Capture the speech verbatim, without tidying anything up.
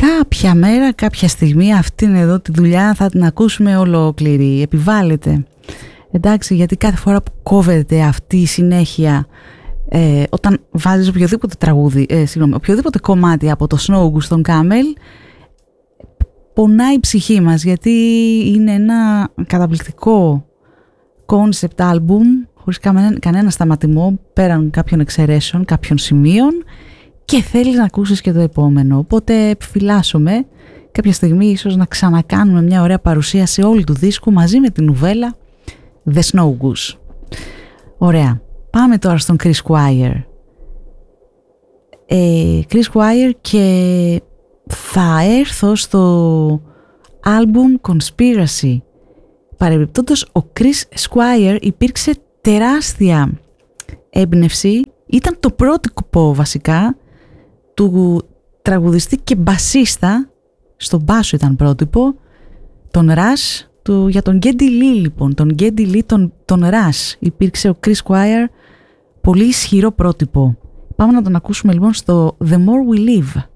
κάποια μέρα, κάποια στιγμή αυτήν εδώ τη δουλειά θα την ακούσουμε ολόκληρη. Επιβάλλεται. Εντάξει, γιατί κάθε φορά που κόβεται αυτή η συνέχεια, ε, όταν βάζεις οποιοδήποτε τραγούδι, ε, συγγνώμη, οποιοδήποτε κομμάτι από το Snow Goose στον Camel, πονάει η ψυχή μας, γιατί είναι ένα καταπληκτικό concept album χωρίς κανένα, κανένα σταματημό πέραν κάποιων εξαιρέσεων, κάποιων σημείων, και θέλεις να ακούσεις και το επόμενο. Οπότε επιφυλάσσομαι κάποια στιγμή ίσως να ξανακάνουμε μια ωραία παρουσίαση όλου του δίσκου μαζί με την νουβέλα The Snow Goose. Ωραία. Πάμε τώρα στον Chris Squire. Ε, Chris Squire, και θα έρθω στο album Conspiracy. Παρεμπιπτόντως, ο Chris Squire υπήρξε τεράστια έμπνευση. Ήταν το πρότυπο βασικά του τραγουδιστή και μπασίστα, στον μπάσο ήταν πρότυπο, τον Rush, του, για τον Geddy Lee λοιπόν, τον Geddy Lee, τον, τον Rush. Υπήρξε ο Chris Squire, πολύ ισχυρό πρότυπο. Πάμε να τον ακούσουμε λοιπόν στο The More We Live.